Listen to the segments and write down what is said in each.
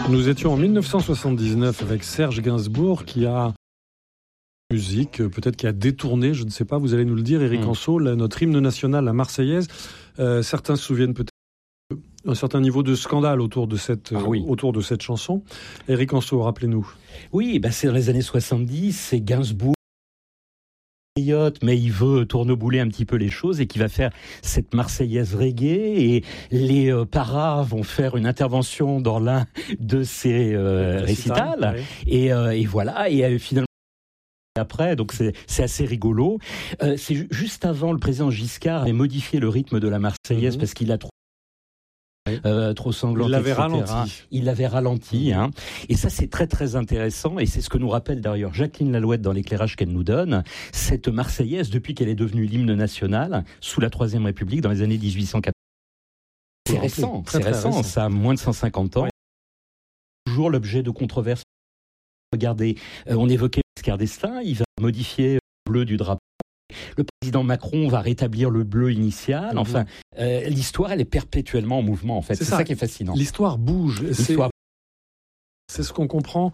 Nous étions en 1979 avec Serge Gainsbourg qui a musique, peut-être qui a détourné, je ne sais pas, vous allez nous le dire, Éric Anseau, notre hymne national, la Marseillaise. Certains se souviennent peut-être d'un certain niveau de scandale autour de cette chanson. Éric Anseau, rappelez-nous. Oui, c'est dans les années 70, c'est Gainsbourg, mais il veut tournebouler un petit peu les choses et qui va faire cette Marseillaise reggae, et les paras vont faire une intervention dans l'un de ces récitals, oui. Et voilà, et finalement après, donc c'est assez rigolo. C'est juste avant, le président Giscard avait modifié le rythme de la Marseillaise parce qu'il a trop sanglante, il l'avait ralenti, hein. Et ça, c'est très très intéressant, et c'est ce que nous rappelle d'ailleurs Jacqueline Lalouette dans l'éclairage qu'elle nous donne. Cette Marseillaise, depuis qu'elle est devenue l'hymne national sous la Troisième République dans les années 1880. C'est récent, très récent, ça a moins de 150 ans. Ouais. Toujours l'objet de controverses. Regardez, on évoquait Giscard d'Estaing, il va modifier le bleu du drapeau. Le président Macron va rétablir le bleu initial. Enfin, l'histoire, elle est perpétuellement en mouvement, en fait. C'est ça qui est fascinant. L'histoire bouge. C'est ce qu'on comprend.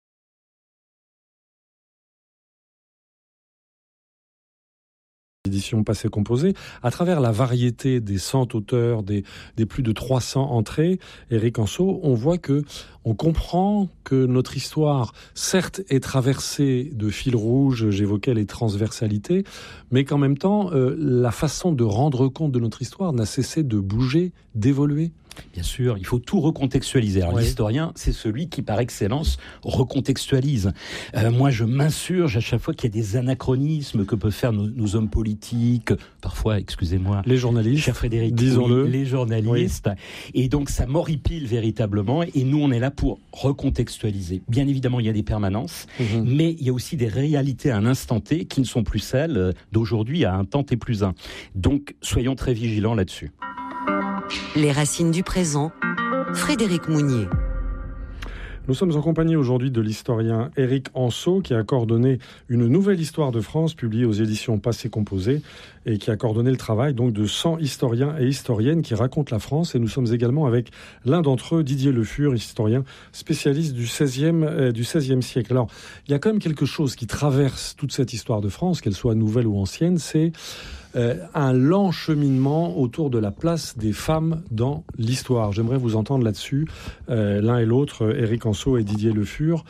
Édition Passé Composé, à travers la variété des 100 auteurs, des plus de 300 entrées, Éric Anseau, on voit on comprend que notre histoire, certes, est traversée de fils rouges, j'évoquais les transversalités, mais qu'en même temps, la façon de rendre compte de notre histoire n'a cessé de bouger, d'évoluer. Bien sûr, il faut tout recontextualiser. Alors, l'historien, c'est celui qui, par excellence, recontextualise. Moi, je m'insurge à chaque fois qu'il y a des anachronismes que peuvent faire nos hommes politiques, parfois, excusez-moi, les journalistes, cher Frédéric, disons-le, les journalistes. Oui. Et donc, ça m'horripile véritablement. Et nous, on est là pour recontextualiser. Bien évidemment, il y a des permanences, mais il y a aussi des réalités à un instant T qui ne sont plus celles d'aujourd'hui à un temps T plus 1. Donc, soyons très vigilants là-dessus. Les racines du présent, Frédéric Mounier. Nous sommes en compagnie aujourd'hui de l'historien Éric Anseau, qui a coordonné une nouvelle histoire de France publiée aux éditions Passé Composé et qui a coordonné le travail donc de 100 historiens et historiennes qui racontent la France. Et nous sommes également avec l'un d'entre eux, Didier Le Fur, historien spécialiste du XVIe siècle. Alors, il y a quand même quelque chose qui traverse toute cette histoire de France, qu'elle soit nouvelle ou ancienne, c'est un lent cheminement autour de la place des femmes dans l'histoire. J'aimerais vous entendre là-dessus, l'un et l'autre, Éric Anseau et Didier Le Fur.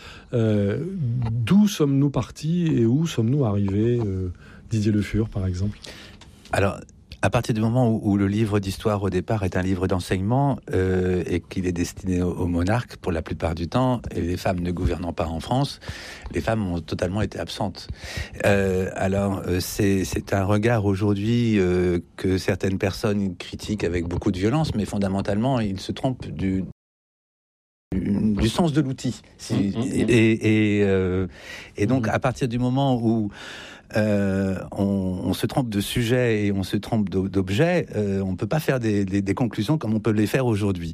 D'où sommes-nous partis et où sommes-nous arrivés, Didier Le Fur, par exemple? Alors, à partir du moment où le livre d'histoire, au départ, est un livre d'enseignement et qu'il est destiné aux monarques, pour la plupart du temps, et les femmes ne gouvernant pas en France, les femmes ont totalement été absentes. Alors, c'est un regard aujourd'hui que certaines personnes critiquent avec beaucoup de violence, mais fondamentalement, ils se trompent du sens de l'outil. Et donc, à partir du moment où on se trompe de sujet et on se trompe d'objet, on ne peut pas faire des conclusions comme on peut les faire aujourd'hui.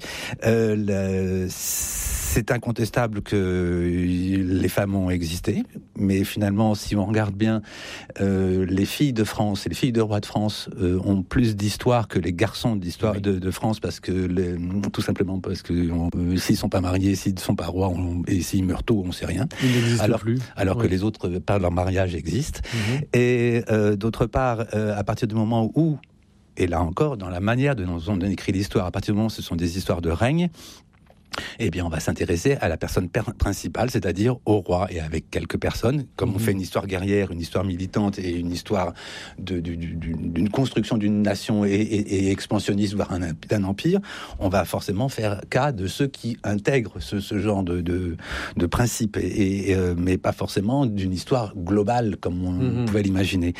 C'est incontestable que les femmes ont existé, mais finalement, si on regarde bien, les filles de France et les filles de rois de France ont plus d'histoire que les garçons d'histoire de France, parce que tout simplement parce que s'ils sont pas mariés, s'ils ne sont pas rois, et s'ils meurent tôt, on ne sait rien. Ils n'existent plus. Alors que les autres, par leur mariage, existent. Et d'autre part, à partir du moment où, et là encore, dans la manière dont on écrit l'histoire, à partir du moment où ce sont des histoires de règne, eh bien, on va s'intéresser à la personne principale, c'est-à-dire au roi, et avec quelques personnes, comme on fait une histoire guerrière, une histoire militante et une histoire d'une construction d'une nation et expansionniste, voire d'un empire, on va forcément faire cas de ceux qui intègrent ce genre de principes, mais pas forcément d'une histoire globale comme on pouvait l'imaginer.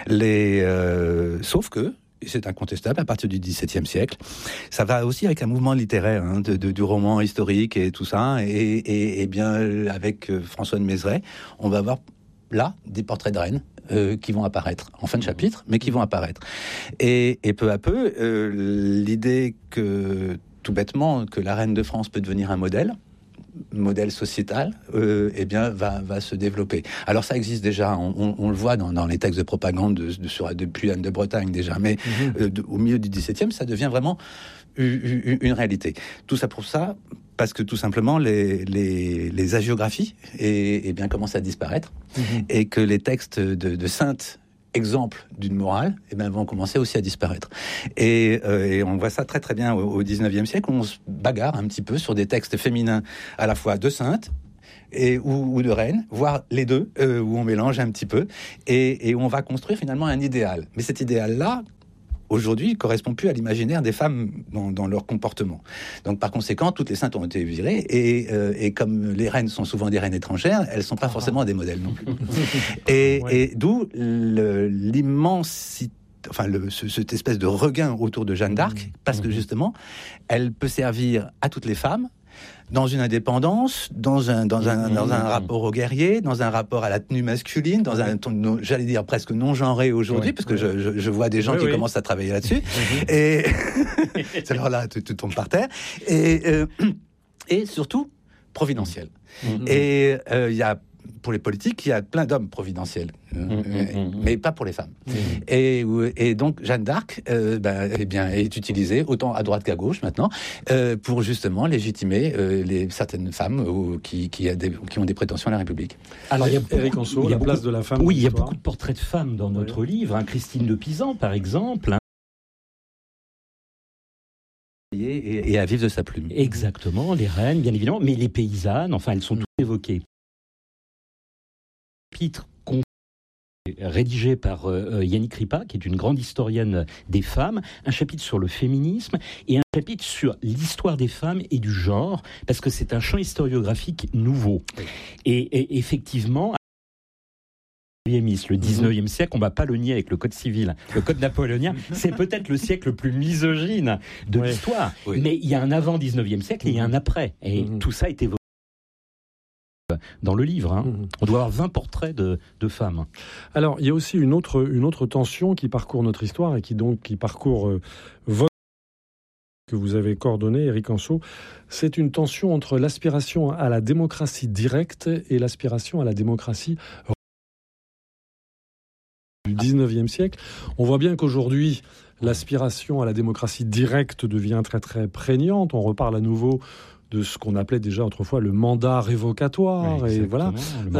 Sauf que, c'est incontestable, à partir du XVIIe siècle. Ça va aussi avec un mouvement littéraire, du roman historique et tout ça. Et bien, avec François de Mézeray, on va avoir là des portraits de reines qui vont apparaître en fin de chapitre, mais qui vont apparaître. Et peu à peu, l'idée que, tout bêtement, que la reine de France peut devenir un modèle sociétal, va se développer. Alors ça existe déjà, on le voit dans les textes de propagande depuis Anne de Bretagne déjà, mais au milieu du XVIIe, ça devient vraiment une réalité. Tout ça pour ça, parce que tout simplement les hagiographies bien commencent à disparaître et que les textes de saintes exemples d'une morale vont commencer aussi à disparaître. Et on voit ça très très bien au 19e siècle, où on se bagarre un petit peu sur des textes féminins à la fois de saintes ou de reines, voire les deux, où on mélange un petit peu, et où on va construire finalement un idéal. Mais cet idéal-là, aujourd'hui, ne correspond plus à l'imaginaire des femmes dans leur comportement. Donc, par conséquent, toutes les saintes ont été virées, et comme les reines sont souvent des reines étrangères, elles ne sont pas forcément des modèles non plus. Et d'où l'immensité, cette espèce de regain autour de Jeanne d'Arc, parce que justement, elle peut servir à toutes les femmes, dans une indépendance, dans un rapport au guerrier, dans un rapport à la tenue masculine, dans un ton, j'allais dire presque non genré aujourd'hui, parce que je vois des gens qui commencent à travailler là-dessus, et alors là, tout tombe par terre, et surtout providentiel. Et il y a, pour les politiques, il y a plein d'hommes providentiels, mais pas pour les femmes. Et donc Jeanne d'Arc est utilisée autant à droite qu'à gauche maintenant pour justement légitimer certaines femmes qui ont des prétentions à la République. Alors, il y a Éric Anceau, la place de la femme. Oui, il y a beaucoup de portraits de femmes dans notre livre. Christine de Pisan, par exemple. Et à vivre de sa plume. Exactement, les reines, bien évidemment, mais les paysannes, elles sont toutes évoquées. Chapitre rédigé par Yannick Ripa, qui est une grande historienne des femmes, un chapitre sur le féminisme et un chapitre sur l'histoire des femmes et du genre, parce que c'est un champ historiographique nouveau. Et effectivement, le 19e siècle, on ne va pas le nier avec le Code civil. Le Code napoléonien, c'est peut-être le siècle le plus misogyne de l'histoire. Oui. Mais il y a un avant 19e siècle et il y a un après. Et tout ça est évoqué dans le livre. On doit avoir 20 portraits de femmes. Alors, il y a aussi une autre tension qui parcourt notre histoire et qui parcourt votre que vous avez coordonné, Éric Anceau. C'est une tension entre l'aspiration à la démocratie directe et l'aspiration à la démocratie du 19e siècle. On voit bien qu'aujourd'hui, l'aspiration à la démocratie directe devient très très prégnante. On reparle à nouveau de ce qu'on appelait déjà autrefois le mandat révocatoire. Oui, et voilà.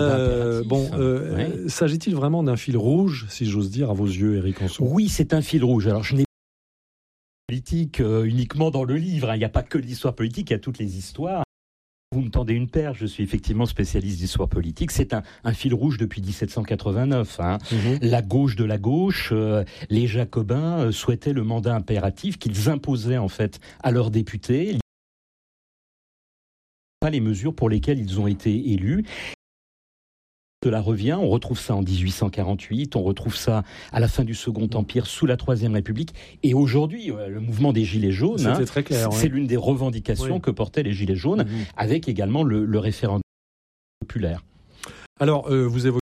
S'agit-il vraiment d'un fil rouge, si j'ose dire, à vos yeux, Éric Anceau ? Oui, c'est un fil rouge. Alors, je n'ai pas politique uniquement dans le livre. Il n'y a pas que l'histoire politique, il y a toutes les histoires. Vous me tendez une perche, je suis effectivement spécialiste d'histoire politique. C'est un fil rouge depuis 1789. La gauche de la gauche, les Jacobins souhaitaient le mandat impératif qu'ils imposaient en fait à leurs députés. Pas les mesures pour lesquelles ils ont été élus. Cela revient, on retrouve ça en 1848, on retrouve ça à la fin du Second Empire, sous la Troisième République, et aujourd'hui, le mouvement des Gilets jaunes, très clair, c'est l'une des revendications que portaient les Gilets jaunes, avec également le référendum populaire. Alors, vous évoquez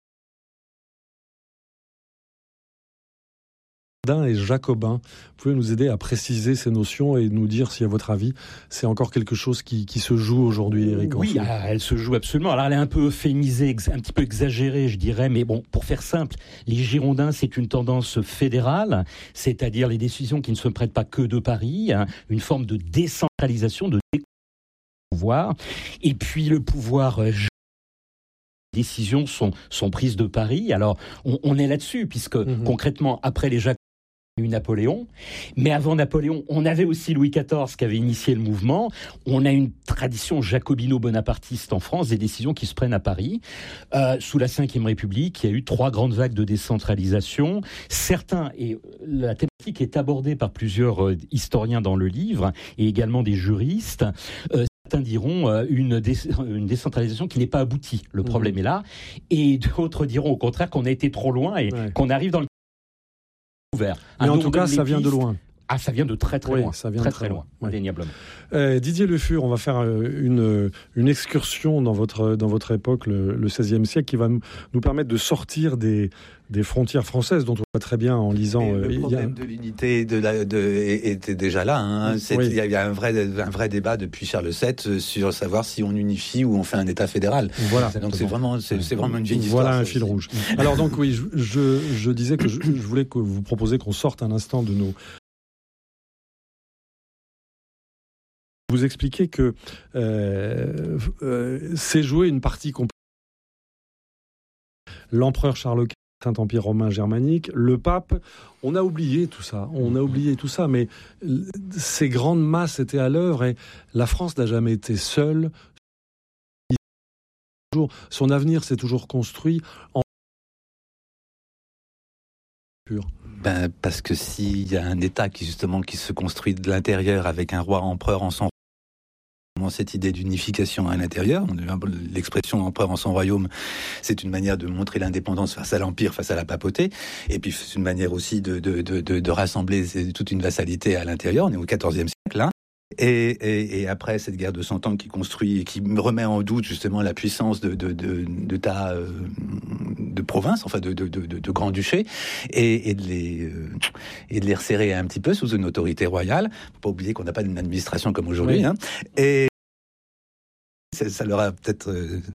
et jacobin. Vous pouvez nous aider à préciser ces notions et nous dire si, à votre avis, c'est encore quelque chose qui se joue aujourd'hui, Éric Anceau ? Oui, elle se joue absolument. Alors, elle est un peu euphémisée, un petit peu exagérée, je dirais. Mais bon, pour faire simple, les Girondins, c'est une tendance fédérale, c'est-à-dire les décisions qui ne se prêtent pas que de Paris, une forme de décentralisation, de pouvoir. Et puis, le pouvoir... Les décisions sont prises de Paris. Alors, on est là-dessus, puisque concrètement, après les Jacobins, eu Napoléon, mais avant Napoléon, on avait aussi Louis XIV qui avait initié le mouvement. On a une tradition jacobino-bonapartiste en France, des décisions qui se prennent à Paris. Sous la Ve République, il y a eu 3 grandes vagues de décentralisation. Certains, et la thématique est abordée par plusieurs historiens dans le livre, et également des juristes, certains diront une décentralisation qui n'est pas aboutie. Le problème est là. Et d'autres diront au contraire qu'on a été trop loin et qu'on arrive dans le ouvert. Mais en tout cas, ça vient de loin. Ah, ça vient de très très loin. Ça vient très loin, indéniablement. Didier Le Fur, on va faire une excursion dans votre époque, le XVIe siècle, qui va nous permettre de sortir des frontières françaises, dont on voit très bien en lisant... le problème de l'unité était déjà là. Il y a un vrai débat depuis Charles VII sur savoir si on unifie ou on fait un État fédéral. Voilà. Donc c'est vraiment une vieille histoire. Voilà un fil rouge. Alors donc oui, je disais que je voulais que vous proposiez qu'on sorte un instant de nos Vous expliquez que c'est jouer une partie complète. L'empereur Charles Quint, Saint-Empire romain germanique, le pape, on a oublié tout ça, mais ces grandes masses étaient à l'œuvre et la France n'a jamais été seule. Son avenir s'est toujours construit en pur. Parce que s'il y a un État qui se construit de l'intérieur avec un roi empereur en son cette idée d'unification à l'intérieur, l'expression empereur en son royaume, c'est une manière de montrer l'indépendance face à l'empire, face à la papauté, et puis c'est une manière aussi de rassembler toute une vassalité à l'intérieur. On est au XIVe siècle, hein. Et après cette guerre de 100 ans qui construit et qui me remet en doute justement la puissance d'États de province, enfin de grands-duchés, et de les resserrer un petit peu sous une autorité royale. Faut pas oublier qu'on n'a pas une administration comme aujourd'hui, oui. Hein. Et ça leur a peut-être...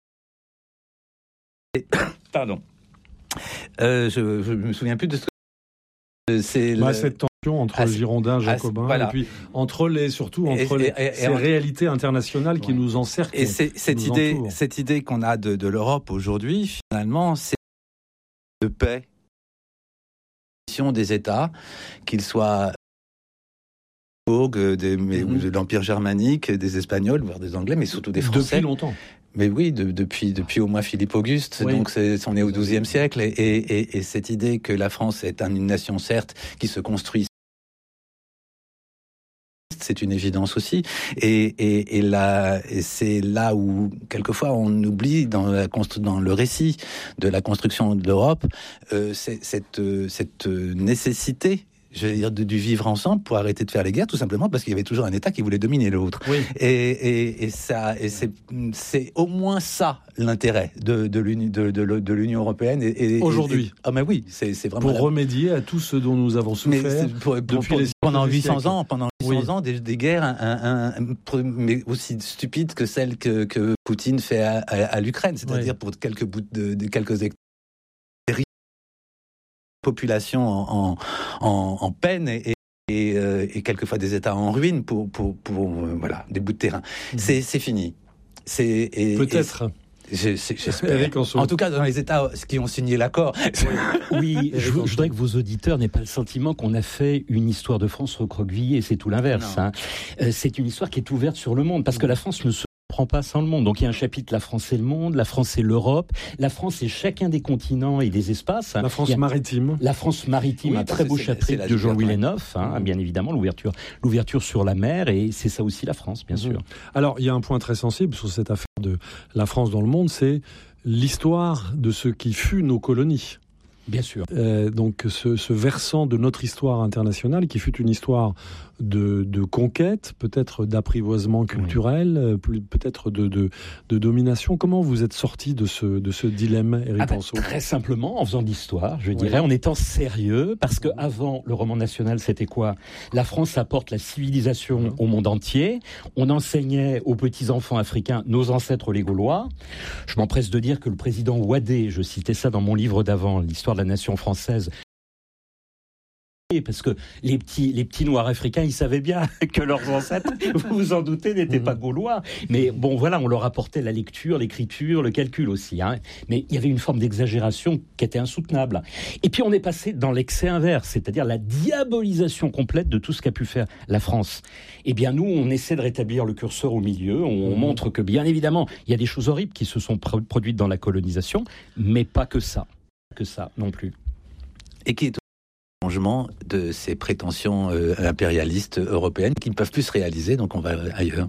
Pardon. Je me souviens plus de ce que... Cette tension entre Girondins, Jacobins, voilà. Et puis entre les réalités internationales qui nous encerclent. Et cette idée qu'on a de l'Europe aujourd'hui, finalement, c'est de paix, des États, qu'ils soient de l'Empire germanique, des Espagnols, voire des Anglais, mais surtout des Français. Depuis longtemps. Mais oui, depuis au moins Philippe Auguste, oui. Donc on est au XIIe siècle, et cette idée que la France est une nation, certes, qui se construit, c'est une évidence aussi, et c'est là où quelquefois on oublie dans le récit de la construction de l'Europe cette nécessité, je veux dire, du vivre ensemble pour arrêter de faire les guerres, tout simplement parce qu'il y avait toujours un État qui voulait dominer l'autre. Oui. Et c'est au moins ça l'intérêt de l'Union européenne. Aujourd'hui. Ah ben oui, c'est vraiment... Pour remédier à tout ce dont nous avons souffert pendant 800 ans. Pendant 800 ans, des guerres mais aussi stupides que celles que Poutine fait à l'Ukraine, c'est-à-dire pour quelques bouts de quelques hectares. Population en peine et quelquefois des États en ruine pour des bouts de terrain. C'est fini. Peut-être. J'espère. En tout cas, dans les États qui ont signé l'accord. Oui, je voudrais que vos auditeurs n'aient pas le sentiment qu'on a fait une histoire de France recroquevillée. C'est tout l'inverse. Hein. C'est une histoire qui est ouverte sur le monde, parce que la France ne se prend pas sans le monde. Donc il y a un chapitre, la France et le monde, la France et l'Europe, la France et chacun des continents et des espaces. La France maritime. La France maritime, oui, un très beau chapitre de Jean-Louis Lénoff, bien évidemment, l'ouverture sur la mer, et c'est ça aussi la France, bien sûr. Alors il y a un point très sensible sur cette affaire de la France dans le monde, c'est l'histoire de ce qui fut nos colonies. Bien sûr. Donc ce versant de notre histoire internationale, qui fut une histoire de conquête, peut-être d'apprivoisement culturel, peut-être de domination. Comment vous êtes sorti de ce dilemme, Éric Anceau ? Très simplement, en faisant de l'histoire, je dirais, en étant sérieux, parce qu'avant, le roman national, c'était quoi ? La France apporte la civilisation au monde entier. On enseignait aux petits-enfants africains, nos ancêtres les Gaulois. Je m'empresse de dire que le président Ouadet, je citais ça dans mon livre d'avant, l'histoire de la nation française, parce que les petits noirs africains, ils savaient bien que leurs ancêtres, vous vous en doutez, n'étaient pas gaulois. Mais bon, voilà, on leur apportait la lecture, l'écriture, le calcul aussi. Hein. Mais il y avait une forme d'exagération qui était insoutenable. Et puis on est passé dans l'excès inverse, c'est-à-dire la diabolisation complète de tout ce qu'a pu faire la France. Eh bien, nous, on essaie de rétablir le curseur au milieu. On montre que, bien évidemment, il y a des choses horribles qui se sont produites dans la colonisation, mais pas que ça. Que ça non plus. Et qui est changement de ces prétentions impérialistes européennes qui ne peuvent plus se réaliser, donc on va ailleurs.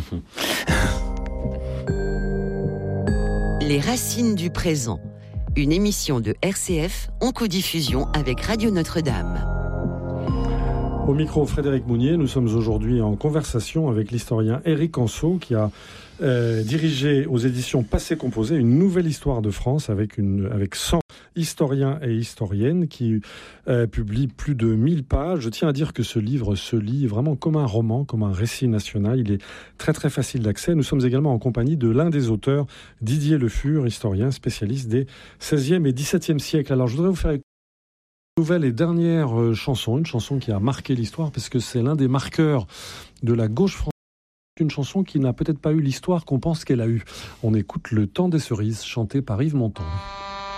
Les racines du présent, une émission de RCF en codiffusion avec Radio Notre-Dame. Au micro, Frédéric Mounier, nous sommes aujourd'hui en conversation avec l'historien Éric Anceau qui a dirigé aux éditions Passé Composé une nouvelle histoire de France avec 100 historiens et historiennes qui publient plus de 1000 pages. Je tiens à dire que ce livre se lit vraiment comme un roman, comme un récit national. Il est très très facile d'accès. Nous sommes également en compagnie de l'un des auteurs, Didier Le Fur, historien spécialiste des 16e et 17e siècles. Alors je voudrais vous faire une nouvelle et dernière chanson, une chanson qui a marqué l'histoire parce que c'est l'un des marqueurs de la gauche française. Une chanson qui n'a peut-être pas eu l'histoire qu'on pense qu'elle a eue. On écoute Le Temps des cerises, chanté par Yves Montand.